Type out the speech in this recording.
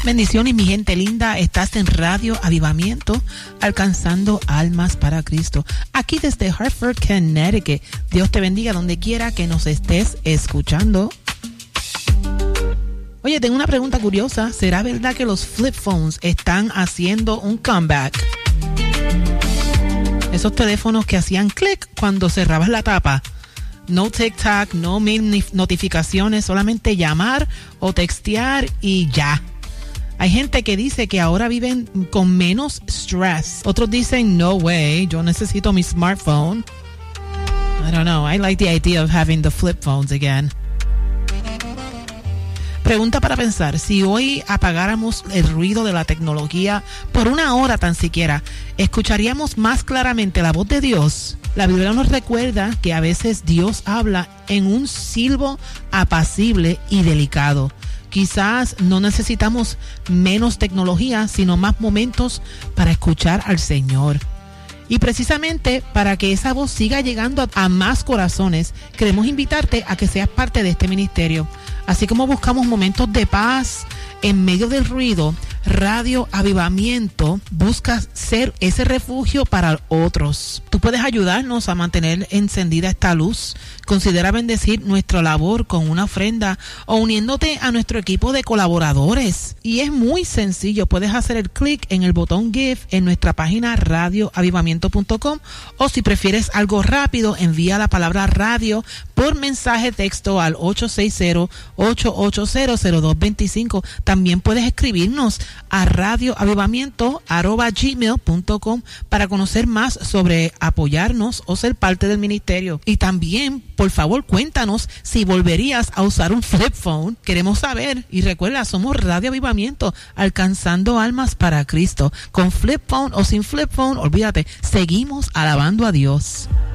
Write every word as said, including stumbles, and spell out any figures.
Bendiciones, mi gente linda. Estás en Radio Avivamiento, alcanzando almas para Cristo. Aquí desde Hartford, Connecticut. Dios te bendiga donde quiera que nos estés escuchando. Oye, tengo una pregunta curiosa. ¿Será verdad que los flip phones están haciendo un comeback? Esos teléfonos que hacían clic cuando cerrabas la tapa. No tic-tac, no mil notificaciones, solamente llamar o textear y ya. Hay gente que dice que ahora viven con menos stress. Otros dicen, no way, yo necesito mi smartphone. I don't know, I like the idea of having the flip phones again. Pregunta para pensar, si hoy apagáramos el ruido de la tecnología por una hora tan siquiera, ¿escucharíamos más claramente la voz de Dios? La Biblia nos recuerda que a veces Dios habla en un silbo apacible y delicado. Quizás no necesitamos menos tecnología, sino más momentos para escuchar al Señor. Y precisamente para que esa voz siga llegando a, a más corazones, queremos invitarte a que seas parte de este ministerio. Así como buscamos momentos de paz en medio del ruido, Radio Avivamiento busca ser ese refugio para otros. Tú puedes ayudarnos a mantener encendida esta luz. Considera bendecir nuestra labor con una ofrenda o uniéndote a nuestro equipo de colaboradores. Y es muy sencillo. Puedes hacer el clic en el botón Give en nuestra página radio avivamiento punto com, o si prefieres algo rápido, envía la palabra radio por mensaje texto al ocho seis cero, ocho ocho cero, cero dos dos cinco. También puedes escribirnos a radioavivamiento arroba gmail punto com para conocer más sobre apoyarnos o ser parte del ministerio. Y también, por favor, cuéntanos si volverías a usar un flip phone. Queremos saber. Y recuerda, somos Radio Avivamiento, alcanzando almas para Cristo. Con flip phone o sin flip phone, olvídate, seguimos alabando a Dios.